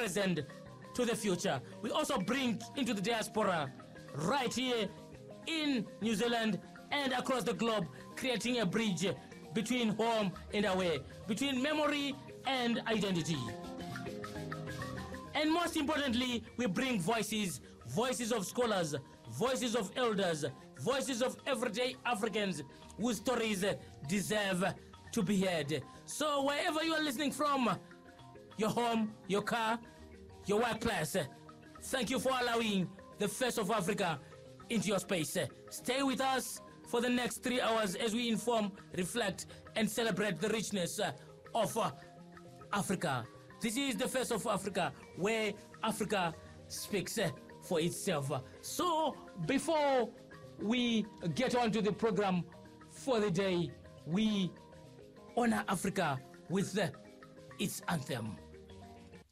present to the future. We also bring into the diaspora right here in New Zealand and across the globe, creating a bridge between home and away, between memory and identity. And most importantly, we bring voices of scholars, voices of elders, voices of everyday Africans whose stories deserve to be heard. So wherever you are listening from, your home, your car, your workplace, thank you for allowing the face of Africa into your space. Stay with us for the next 3 hours as we inform, reflect, and celebrate the richness of Africa. This is the face of Africa, where Africa speaks for itself. So before we get on to the program for the day, we honor Africa with its anthem.